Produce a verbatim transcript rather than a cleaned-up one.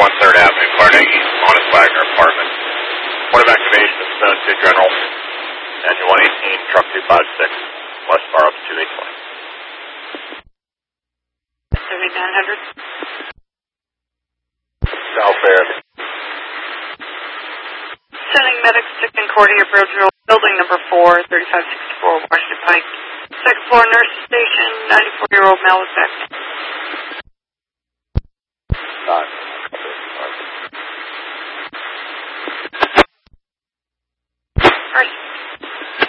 one third Avenue, Carnegie, Honest Wagner apartment. Point of activation is Zone two General, engine one eighteen, truck two five six, westbound up to two eight twenty. seventy-nine hundred. Southbound. Sending medics to Concordia Bridge Road, building number four, thirty-five sixty-four Washington Pike. Second floor nurse station, ninety-four-year-old male effect. Nine.